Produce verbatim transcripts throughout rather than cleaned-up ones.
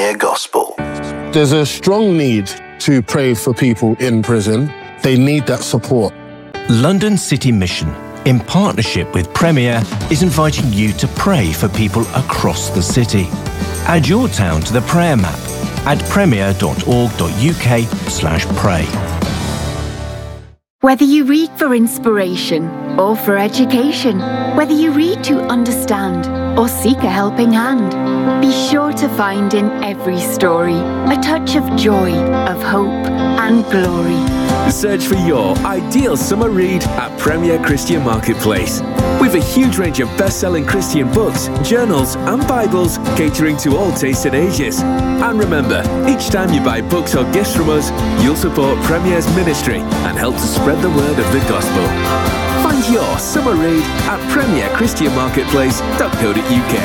Premier Gospel. There's a strong need to pray for people in prison. They need that support. London City Mission, in partnership with Premier, is inviting you to pray for people across the city. Add your town to the prayer map at premier.org.uk slash pray. Whether you read for inspiration or for education, whether you read to understand or seek a helping hand, be sure to find in every story a touch of joy, of hope and glory. Search for your ideal summer read at Premier Christian Marketplace. With a huge range of best-selling Christian books, journals and Bibles catering to all tastes and ages. And remember, each time you buy books or gifts from us, you'll support Premier's ministry and help to spread the word of the gospel. Find your summer read at premier christian marketplace dot co dot uk.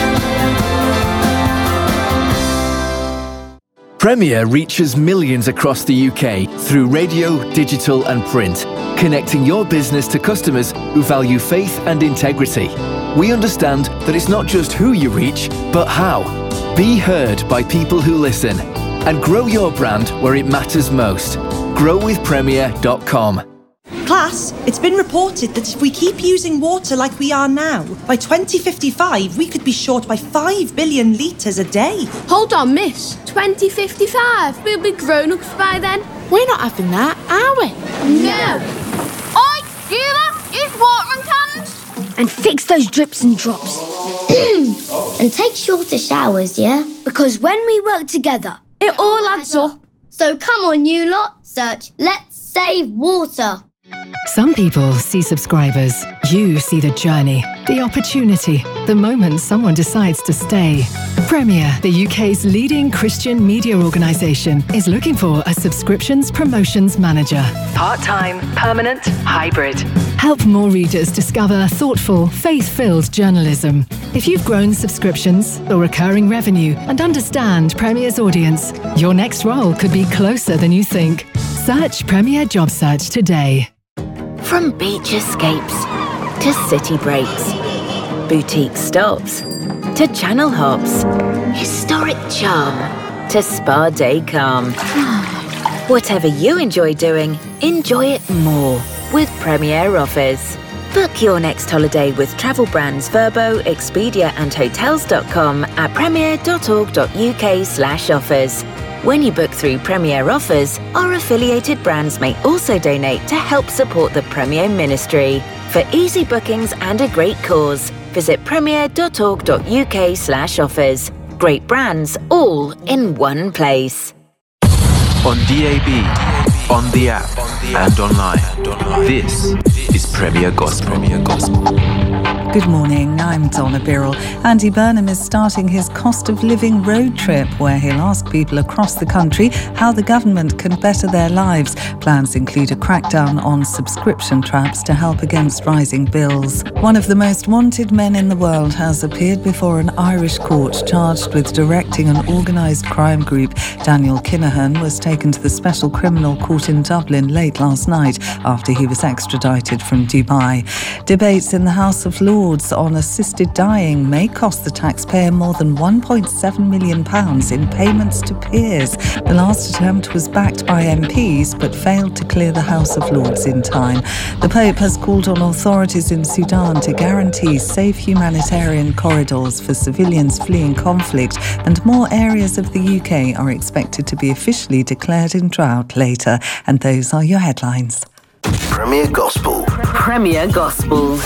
Premier reaches millions across the U K through radio, digital and print, connecting your business to customers who value faith and integrity. We understand that it's not just who you reach, but how. Be heard by people who listen and grow your brand where it matters most. grow with premier dot com. Class, it's been reported that if we keep using water like we are now, by twenty fifty-five we could be short by five billion litres a day. Hold on, miss. twenty fifty-five? We'll be grown-ups by then. We're not having that, are we? No. Oi, you lot, use watering cans. And fix those drips and drops. And take shorter showers, yeah? Because when we work together, it all adds up. So come on, you lot, search Let's Save Water. Some people see subscribers. You see the journey, the opportunity, the moment someone decides to stay. Premier, the U K's leading Christian media organisation, is looking for a subscriptions promotions manager. Part-time, permanent, hybrid. Help more readers discover thoughtful, faith-filled journalism. If you've grown subscriptions or recurring revenue and understand Premier's audience, your next role could be closer than you think. Search Premier Job Search today. From beach escapes to city breaks, boutique stops to channel hops, historic charm to spa day calm. Whatever you enjoy doing, enjoy it more with Premier Offers. Book your next holiday with travel brands Verbo, Expedia and Hotels dot com at premier.org.uk slash offers. When you book through Premier Offers, our affiliated brands may also donate to help support the Premier ministry. For easy bookings and a great cause, visit premier.org.uk slash offers. Great brands all in one place. On D A B, on the app, and online. This is Premier Gospel. Good morning, I'm Donna Birrell. Andy Burnham is starting his cost of living road trip, where he'll ask people across the country how the government can better their lives. Plans include a crackdown on subscription traps to help against rising bills. One of the most wanted men in the world has appeared before an Irish court charged with directing an organised crime group. Daniel Kinahan was taken to the Special Criminal Court in Dublin late last night after he was extradited from Dubai. Debates in the House of Lords on assisted dying may cost the taxpayer more than one point seven million pounds in payments to peers. The last attempt was backed by M Ps but failed to clear the House of Lords in time. The Pope has called on authorities in Sudan to guarantee safe humanitarian corridors for civilians fleeing conflict, and more areas of the U K are expected to be officially declared in drought later. And those are your headlines. Premier Gospel. Premier Gospel.